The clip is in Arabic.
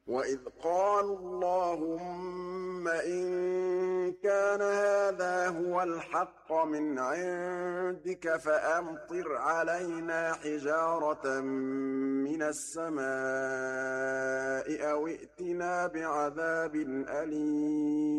وَإِذْ قَالُوا اللَّهُمَّ إِن كَانَ هَٰذَا هُوَ الْحَقَّ مِنْ عِندِكَ فَأَمْطِرْ عَلَيْنَا حِجَارَةً مِّنَ السَّمَاءِ أَوِ ائْتِنَا بِعَذَابٍ أَلِيمٍ